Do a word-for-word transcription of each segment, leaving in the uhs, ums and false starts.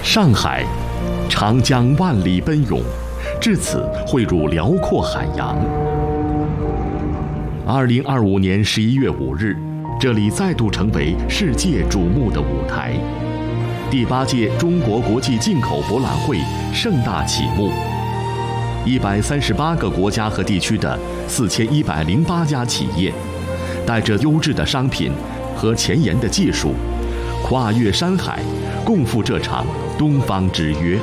上海，长江万里奔涌，至此汇入辽阔海洋。二零二五年十一月五日，这里再度成为世界瞩目的舞台。第八届中国国际进口博览会盛大启幕，一百三十八个国家和地区的四千一百零八家企业，带着优质的商品和前沿的技术，跨越山海，共赴这场东方之约。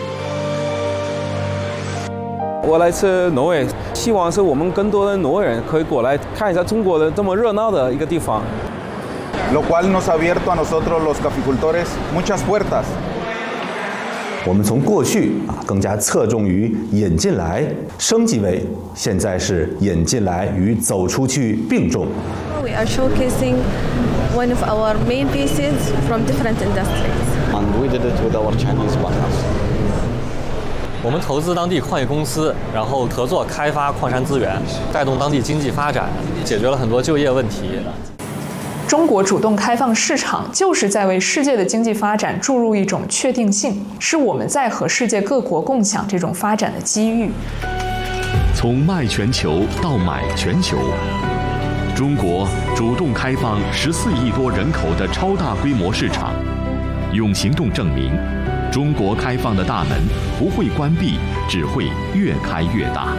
我来自挪威，希望是我们更多的挪威人可以过来看一下中国的这么热闹的一个地方。 lo cual nos ha abierto a nosotros los caficultores muchas puertas。 我们从过去啊更加侧重于引进来，升级为现在是引进来与走出去并重。 We are showcasing one of our main pieces from different industries. And we did it with our Chinese partners. 我们投资当地矿业公司，然后合作开发矿山资源，带动当地经济发展，解决了很多就业问题。 中国主动开放市场，就是在为世界的经济发展注入一种确定性，是我们在和世界各国共享这种发展的机遇。 从卖全球到买全球，中国主动开放十四亿多人口的超大规模市场，用行动证明，中国开放的大门不会关闭，只会越开越大。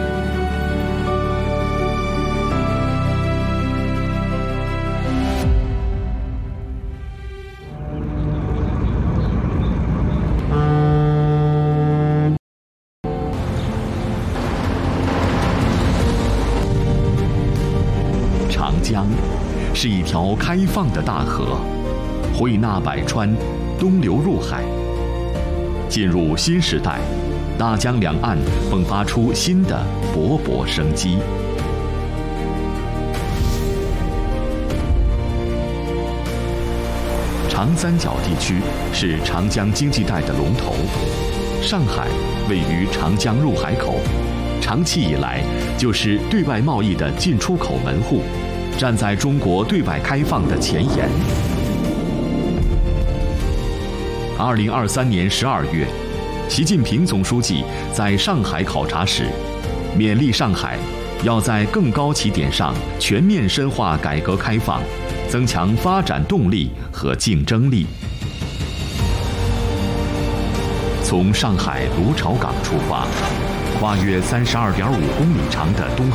长江是一条开放的大河，汇纳百川，东流入海。进入新时代，大江两岸迸发出新的勃勃生机。长三角地区是长江经济带的龙头，上海位于长江入海口，长期以来就是对外贸易的进出口门户，站在中国对外开放的前沿。二零二三年十二月，习近平总书记在上海考察时，勉励上海要在更高起点上全面深化改革开放，增强发展动力和竞争力。从上海芦潮港出发，跨越三十二点五公里长的东